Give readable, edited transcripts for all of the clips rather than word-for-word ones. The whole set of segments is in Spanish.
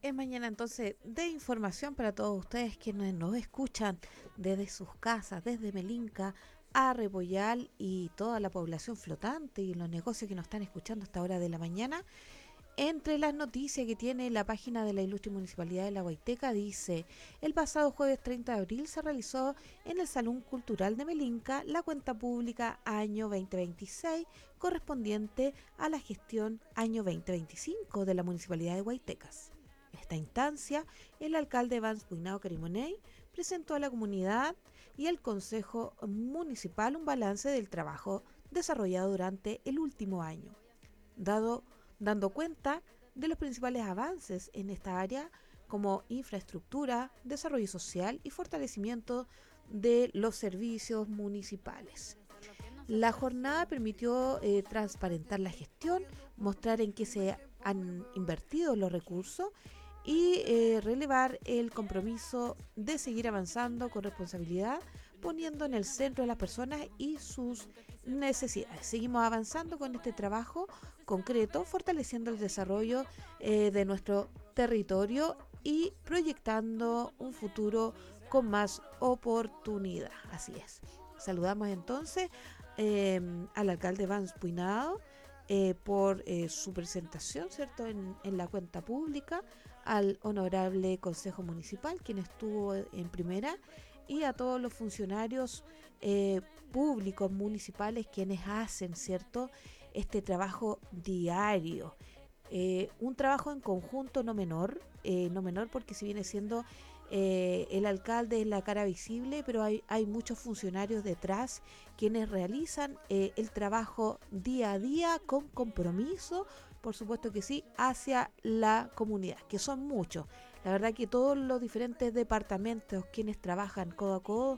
Es mañana entonces de información para todos ustedes quienes nos escuchan desde sus casas, desde Melinca a Repollal y toda la población flotante y los negocios que nos están escuchando a esta hora de la mañana. Entre las noticias que tiene la página de la Ilustre Municipalidad de La Huayteca dice: el pasado jueves 30 de abril se realizó en el Salón Cultural de Melinca la cuenta pública año 2026 correspondiente a la gestión año 2025 de la Municipalidad de Huaytecas. En esta instancia, el alcalde Vance Puinao Carimoney presentó a la comunidad y al Consejo Municipal un balance del trabajo desarrollado durante el último año, dando cuenta de los principales avances en esta área como infraestructura, desarrollo social y fortalecimiento de los servicios municipales. La jornada permitió transparentar la gestión, mostrar en qué se han invertido los recursos y relevar el compromiso de seguir avanzando con responsabilidad, poniendo en el centro de las personas y sus necesidades. Seguimos avanzando con este trabajo concreto, fortaleciendo el desarrollo de nuestro territorio y proyectando un futuro con más oportunidad. Así es. Saludamos entonces al alcalde Vance Puinao por su presentación, ¿cierto?, en la cuenta pública, al honorable Consejo Municipal, quien estuvo en primera, y a todos los funcionarios públicos municipales quienes hacen, ¿cierto?, este trabajo diario. Un trabajo en conjunto no menor porque si viene siendo el alcalde es la cara visible, pero hay muchos funcionarios detrás quienes realizan el trabajo día a día con compromiso, por supuesto que sí, hacia la comunidad, que son muchos. La verdad que todos los diferentes departamentos quienes trabajan codo a codo,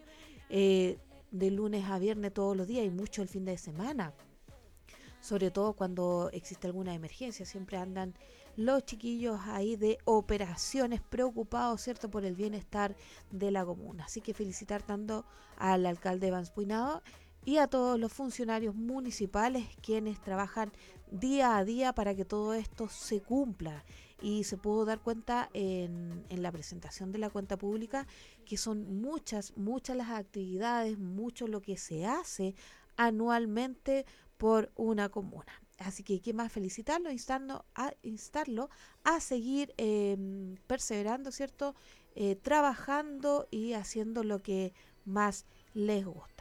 de lunes a viernes todos los días y mucho el fin de semana, sobre todo cuando existe alguna emergencia, siempre andan los chiquillos ahí de operaciones preocupados, ¿cierto?, por el bienestar de la comuna. Así que felicitar tanto al alcalde Vance Puinao y a todos los funcionarios municipales quienes trabajan día a día para que todo esto se cumpla. Y se pudo dar cuenta en la presentación de la cuenta pública que son muchas las actividades, mucho lo que se hace anualmente por una comuna. Así que qué más felicitarlo, instarlo a seguir perseverando, ¿cierto? Trabajando y haciendo lo que más les gusta.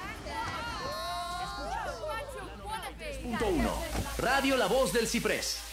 Radio La Voz del Ciprés.